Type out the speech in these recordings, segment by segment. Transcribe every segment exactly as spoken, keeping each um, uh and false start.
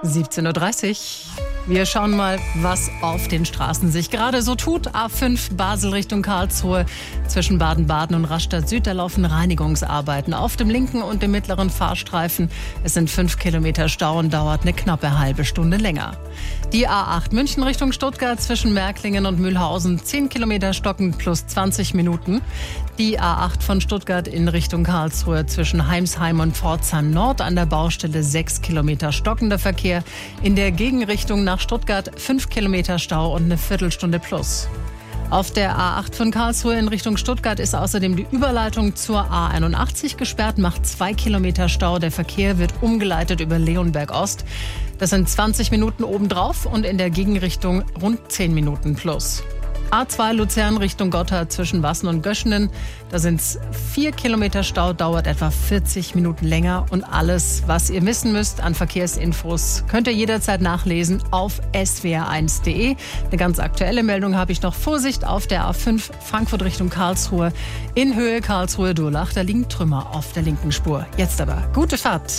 siebzehn Uhr dreißig. Wir schauen mal, was auf den Straßen sich gerade so tut. A fünf Basel Richtung Karlsruhe. Zwischen Baden-Baden und Rastatt Süd, da laufen Reinigungsarbeiten auf dem linken und dem mittleren Fahrstreifen. Es sind fünf Kilometer Stau und dauert eine knappe halbe Stunde länger. Die A acht München Richtung Stuttgart zwischen Märklingen und Mühlhausen. zehn Kilometer stockend plus zwanzig Minuten. Die A acht von Stuttgart in Richtung Karlsruhe zwischen Heimsheim und Pforzheim Nord an der Baustelle sechs Kilometer stockender Verkehr. In der Gegenrichtung nach Stuttgart fünf Kilometer Stau und eine Viertelstunde plus. Auf der A acht von Karlsruhe in Richtung Stuttgart ist außerdem die Überleitung zur A einundachtzig gesperrt, macht zwei Kilometer Stau. Der Verkehr wird umgeleitet über Leonberg Ost. Das sind zwanzig Minuten obendrauf und in der Gegenrichtung rund zehn Minuten plus. A zwei Luzern Richtung Gotthard zwischen Wassen und Göschenen. Da sind es vier Kilometer Stau, dauert etwa vierzig Minuten länger. Und alles, was ihr wissen müsst an Verkehrsinfos, könnt ihr jederzeit nachlesen auf s w r eins punkt de. Eine ganz aktuelle Meldung habe ich noch. Vorsicht auf der A fünf Frankfurt Richtung Karlsruhe. In Höhe Karlsruhe-Durlach, da liegen Trümmer auf der linken Spur. Jetzt aber gute Fahrt.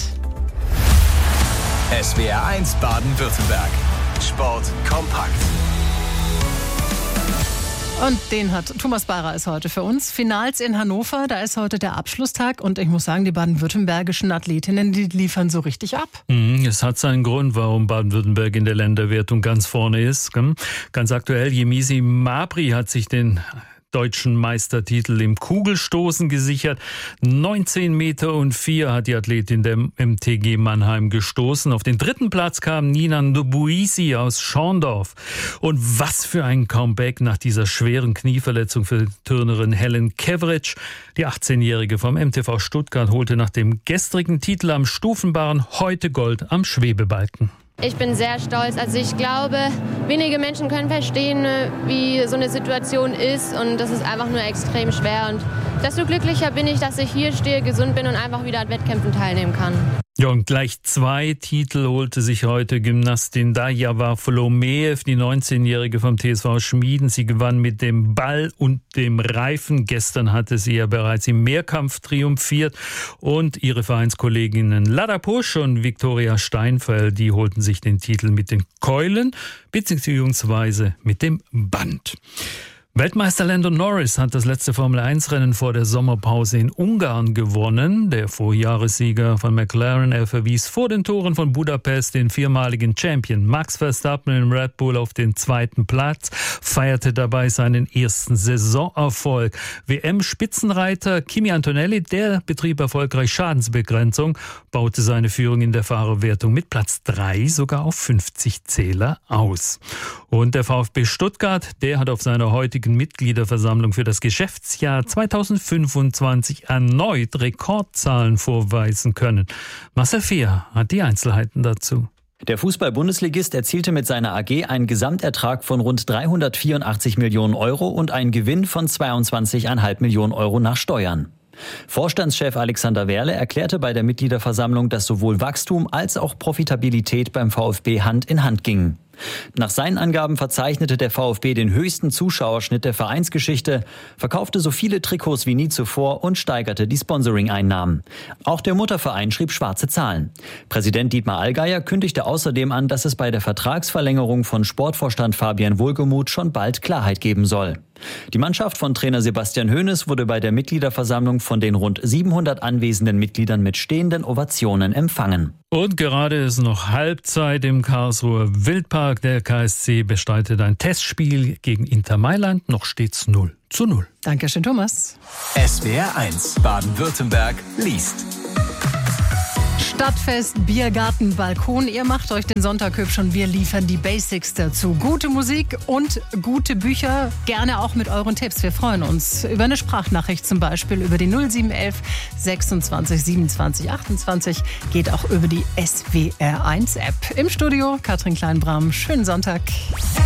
S W R eins Baden-Württemberg. Sport kompakt. Und den hat Thomas Bayer ist heute für uns. Finals in Hannover, da ist heute der Abschlusstag. Und ich muss sagen, die baden-württembergischen Athletinnen, die liefern so richtig ab. Es hat seinen Grund, warum Baden-Württemberg in der Länderwertung ganz vorne ist. Ganz aktuell, Yemisi Mabry hat sich den deutschen Meistertitel im Kugelstoßen gesichert. neunzehn Meter und vier hat die Athletin der M T G Mannheim gestoßen. Auf den dritten Platz kam Nina Ndubuisi aus Schorndorf. Und was für ein Comeback nach dieser schweren Knieverletzung für Turnerin Helen Keveridge. Die achtzehnjährige vom M T V Stuttgart holte nach dem gestrigen Titel am Stufenbarren heute Gold am Schwebebalken. Ich bin sehr stolz. Also ich glaube, wenige Menschen können verstehen, wie so eine Situation ist. Und das ist einfach nur extrem schwer. Und desto glücklicher bin ich, dass ich hier stehe, gesund bin und einfach wieder an Wettkämpfen teilnehmen kann. Ja, und gleich zwei Titel holte sich heute Gymnastin Daria Varfolomeev, die neunzehnjährige vom T S V Schmieden. Sie gewann mit dem Ball und dem Reifen. Gestern hatte sie ja bereits im Mehrkampf triumphiert. Und ihre Vereinskolleginnen Lada Pusch und Viktoria Steinfeld, die holten sich den Titel mit den Keulen bzw. mit dem Band. Weltmeister Lando Norris hat das letzte Formel eins Rennen vor der Sommerpause in Ungarn gewonnen. Der Vorjahressieger von McLaren, er verwies vor den Toren von Budapest den viermaligen Champion Max Verstappen im Red Bull auf den zweiten Platz, feierte dabei seinen ersten Saisonerfolg. W M-Spitzenreiter Kimi Antonelli, der betrieb erfolgreich Schadensbegrenzung, baute seine Führung in der Fahrerwertung mit Platz drei sogar auf fünfzig Zähler aus. Und der VfB Stuttgart, der hat auf seiner heutigen Mitgliederversammlung für das Geschäftsjahr zweitausendfünfundzwanzig erneut Rekordzahlen vorweisen können. Marcel Fehr hat die Einzelheiten dazu. Der Fußball-Bundesligist erzielte mit seiner A G einen Gesamtertrag von rund dreihundertvierundachtzig Millionen Euro und einen Gewinn von zweiundzwanzig Komma fünf Millionen Euro nach Steuern. Vorstandschef Alexander Werle erklärte bei der Mitgliederversammlung, dass sowohl Wachstum als auch Profitabilität beim VfB Hand in Hand gingen. Nach seinen Angaben verzeichnete der VfB den höchsten Zuschauerschnitt der Vereinsgeschichte, verkaufte so viele Trikots wie nie zuvor und steigerte die Sponsoring-Einnahmen. Auch der Mutterverein schrieb schwarze Zahlen. Präsident Dietmar Allgeier kündigte außerdem an, dass es bei der Vertragsverlängerung von Sportvorstand Fabian Wohlgemuth schon bald Klarheit geben soll. Die Mannschaft von Trainer Sebastian Hoeneß wurde bei der Mitgliederversammlung von den rund siebenhundert anwesenden Mitgliedern mit stehenden Ovationen empfangen. Und gerade ist noch Halbzeit im Karlsruher Wildpark. Der K S C bestreitet ein Testspiel gegen Inter Mailand. Noch steht's null zu null. Dankeschön, Thomas. S W R eins Baden-Württemberg liest. Stadtfest, Biergarten, Balkon. Ihr macht euch den Sonntag hübsch und wir liefern die Basics dazu. Gute Musik und gute Bücher. Gerne auch mit euren Tipps. Wir freuen uns über eine Sprachnachricht zum Beispiel über die null sieben elf sechsundzwanzig siebenundzwanzig achtundzwanzig. Geht auch über die S W R eins App. Im Studio Katrin Kleinbram. Schönen Sonntag.